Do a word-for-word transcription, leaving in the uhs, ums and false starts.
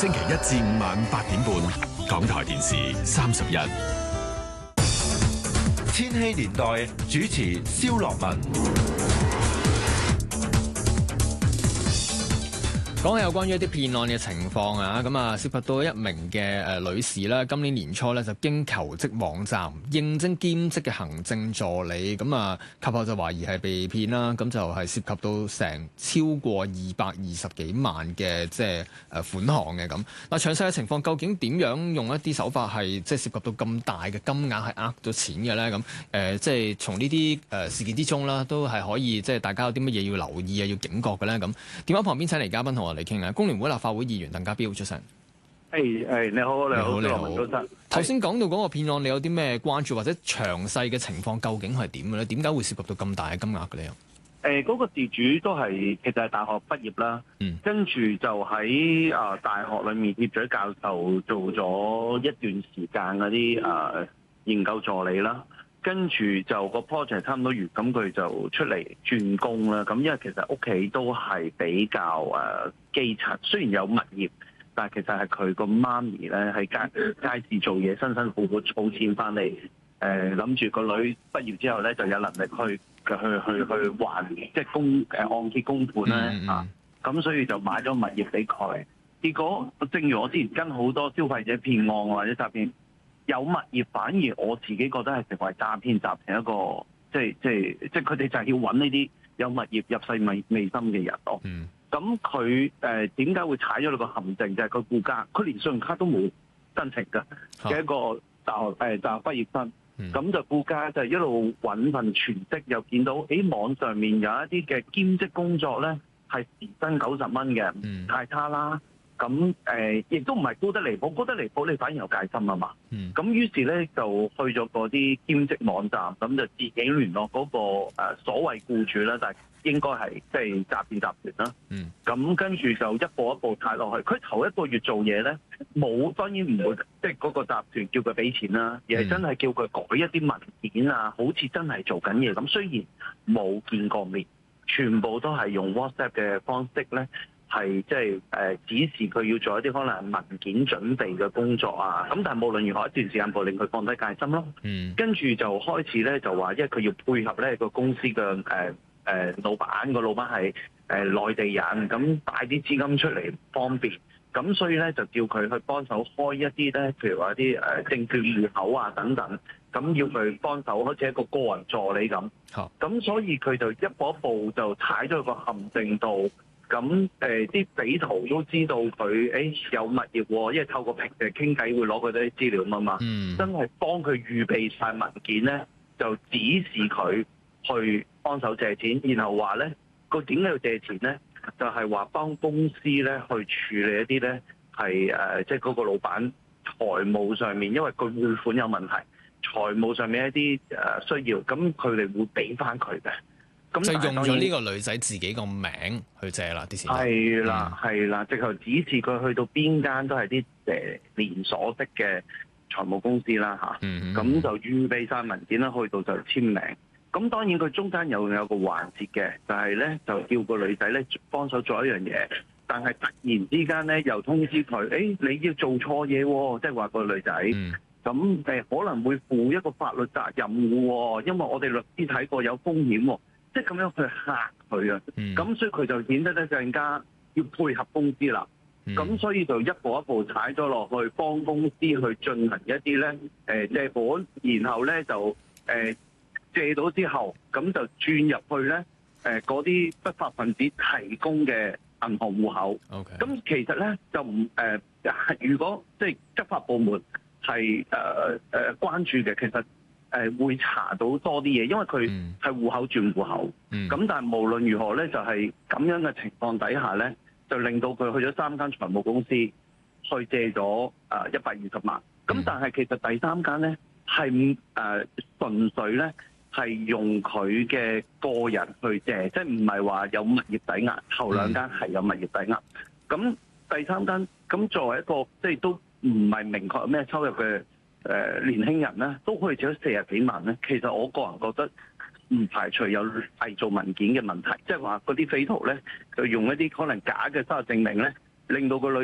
星期一至五晚八點半，港台電視三十一。 千禧年代主持蕭樂文。 講起有關於一啲騙案嘅情況啊，咁啊涉及到一名嘅誒女士啦，今年年初咧就經求職網站應徵兼職嘅行政助理，咁啊及後就懷疑係被騙啦，咁就係涉及到成超過二百二十幾萬嘅即係誒款項嘅咁。嗱，詳細嘅情況究竟點樣用一啲手法係即係涉及到咁大嘅金額係呃咗錢嘅咧？咁誒即係從呢啲誒事件之中啦，都係可以即係大家有啲乜嘢要留意啊，要警覺嘅咧？咁電話旁邊請嚟嘉賓同我嚟傾啊，工聯會立法會議員鄧家彪出聲。 誒誒，你好，你好，你好，早晨。 頭先講到嗰個騙案，你有啲咩關注或者詳細嘅情況究竟係點嘅咧？點解會涉及到咁大嘅金額嘅咧？ 誒，嗰個事主都係其實係大學畢業啦，嗯，跟住就喺啊大學裏面協助教授做咗一段時間嗰啲誒研究助理啦。跟住就個 project 差唔多完，咁佢就出嚟轉工啦。咁因為其實屋企都係比較誒基層，雖然有物業，但係其實係佢個媽咪咧喺街街市做嘢，辛辛苦苦儲錢翻嚟，誒諗住個女畢業之後咧就有能力去去去去還即係供誒按揭供款咧、mm hmm. 啊。咁所以就買咗物業俾佢。結果正如我之前跟好多消費者騙案或者詐騙。有物業反而我自己覺得係成為詐騙集團一個，即係即係即係佢哋就係要揾呢啲有物業入世未未深嘅人咯。咁佢誒點解會踩咗你個陷阱？就係佢顧家，佢連信用卡都冇申請嘅嘅一個大學誒大學畢業生。咁、嗯、就顧家就一路揾份全職，又見到誒網上面有一啲嘅兼職工作咧係時薪九十蚊嘅，唔太差啦。咁誒，亦、呃、都唔係高得離譜，高得離譜你反而有戒心啊嘛。咁、嗯、於是咧就去咗嗰啲兼職網站，咁就自己聯絡嗰、那個、呃、所謂僱主啦，但係應該係即係詐騙集團啦。咁、嗯、跟住就一步一步踩落去。佢頭一個月做嘢咧，冇當然唔會即係嗰個集團叫佢俾錢啦，而係真係叫佢改一啲文件啊，好似真係做緊嘢咁。雖然冇見過面，全部都係用 WhatsApp 嘅方式咧。係即係誒指示佢要做一啲可能文件準備嘅工作啊，咁但係無論如何一段時間冇令佢放低戒心咯。嗯，跟住就開始咧就話，因為佢要配合咧個公司嘅誒誒老闆，個老闆係誒內地人，咁帶啲資金出嚟方便，咁所以咧就叫佢去幫手開一啲咧，譬如話一啲誒證券戶口啊等等，咁要佢幫手好似一個個人助理咁。好，咁所以佢就一步一步就踩咗個陷阱度。咁誒啲匪徒都知道佢誒、欸、有物業喎，因為透過平時傾偈會攞佢啲資料啊嘛，嗯、真係幫佢預備晒文件咧，就指示佢去幫手借錢，然後話咧個點解要借錢咧，就係話幫公司咧去處理一啲咧係誒即係嗰個老闆財務上面，因為佢匯款有問題，財務上面一啲誒需要，咁佢哋會俾翻佢嘅。 就用咗呢個女仔自己個名去借啦啲錢。係啦，係啦，直頭指示佢去到邊間都係啲誒連鎖式嘅財務公司啦嚇。咁、嗯嗯、就預備晒文件啦，去到就簽名。咁當然佢中間有有個環節嘅，就係、是、咧就叫個女仔咧幫手做一樣嘢，但係突然之間咧又通知佢，誒、欸、你要做錯嘢喎，即係話個女仔。咁誒、嗯、可能會負一個法律責任嘅喎，因為我哋律師睇過有風險喎。即係咁樣去嚇佢啊！咁、嗯、所以佢就顯得咧更加要配合公司啦。咁、嗯、所以就一步一步踩咗落去，幫公司去進行一啲咧誒借款，然後咧就誒、呃、借到之後，咁就轉入去咧誒嗰啲不法分子提供嘅銀行戶口。咁 Okay. 其實咧就唔誒、呃，如果即係執法部門係誒誒關注嘅，其實。誒會查到多啲嘢，因為佢係戶口轉戶口，咁、嗯、但係無論如何咧，就係、是、咁樣嘅情況底下咧，就令到佢去咗三間財務公司去借咗誒一百二十萬，咁、嗯、但係其實第三間咧係誒純粹咧係用佢嘅個人去借，即係唔係話有物業抵押，頭兩間係有物業抵押，咁、嗯、第三間咁作為一個即係都唔係明確有咩收入嘅。誒、呃、年輕人咧都可以借咗四十幾萬咧，其實我個人覺得唔排除有偽造文件嘅問題，即係話嗰啲匪徒咧就用一啲可能假嘅收入證明咧，令到個女